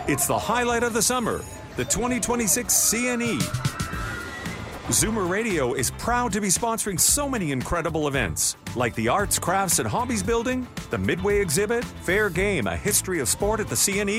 It's the highlight of the summer, the 2026 CNE. Zoomer Radio is proud to be sponsoring so many incredible events, like the Arts, Crafts, and Hobbies Building, the Midway Exhibit, Fair Game, a history of sport at the CNE,